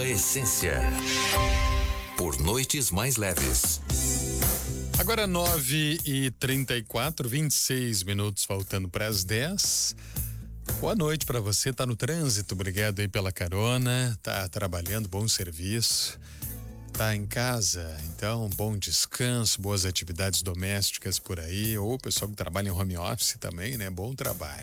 Essência. Por noites mais leves. Agora 9h34, 26 minutos faltando para as 10. Boa noite para você, tá no trânsito, obrigado aí pela carona, tá trabalhando, bom serviço, tá em casa, então bom descanso, boas atividades domésticas por aí, ou o pessoal que trabalha em home office também, né? Bom trabalho.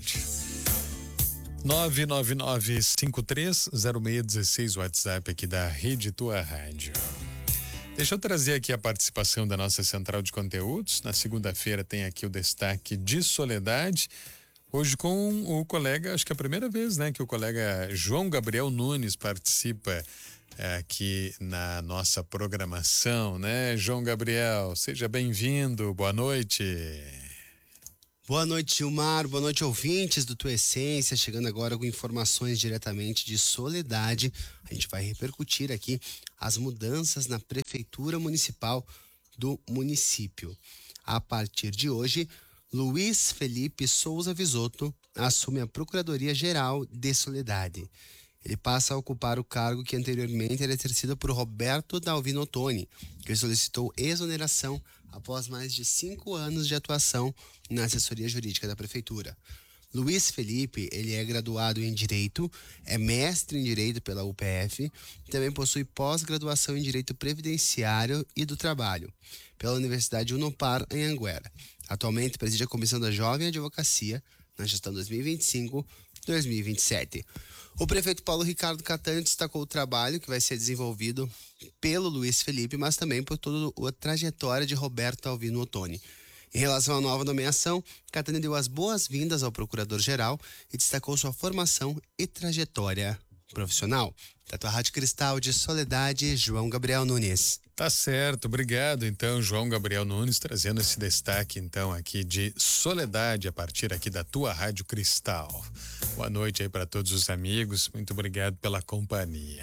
999530616, WhatsApp aqui da Rede Tua Rádio. Deixa eu trazer aqui a participação da nossa central de conteúdos. Na segunda-feira tem aqui o destaque de Soledade. Hoje com o colega, acho que é a primeira vez, né, que o colega João Gabriel Nunes participa aqui na nossa programação, né? João Gabriel, seja bem-vindo, boa noite. Boa noite, Gilmar, boa noite, ouvintes do Tua Essência, chegando agora com informações diretamente de Soledade. A gente vai repercutir aqui as mudanças na Prefeitura Municipal do município. A partir de hoje, Luiz Felipe Souza Visoto assume a Procuradoria-Geral de Soledade. Ele passa a ocupar o cargo que anteriormente era exercido por Roberto Dalvino Ottoni, que solicitou exoneração após mais de 5 anos de atuação na assessoria jurídica da Prefeitura. Luiz Felipe, ele é graduado em Direito, é mestre em Direito pela UPF, também possui pós-graduação em Direito Previdenciário e do Trabalho pela Universidade Unopar, em Anguera. Atualmente preside a Comissão da Jovem Advocacia na gestão 2025-2027. O prefeito Paulo Ricardo Cattaneo destacou o trabalho que vai ser desenvolvido pelo Luiz Felipe, mas também por toda a trajetória de Roberto Dalvino Ottoni. Em relação à nova nomeação, Cattaneo deu as boas-vindas ao procurador-geral e destacou sua formação e trajetória profissional. Da tua Rádio Cristal de Soledade, João Gabriel Nunes. Tá certo, obrigado então, João Gabriel Nunes, trazendo esse destaque então aqui de Soledade a partir aqui da tua Rádio Cristal. Boa noite aí para todos os amigos, muito obrigado pela companhia.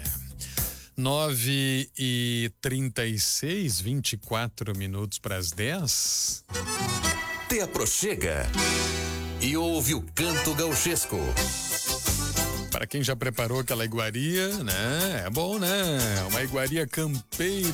9h36, 24 minutos para as 10. Te aproxega e ouve o canto gauchesco. Para quem já preparou aquela iguaria, né? É bom, né? Uma iguaria campeira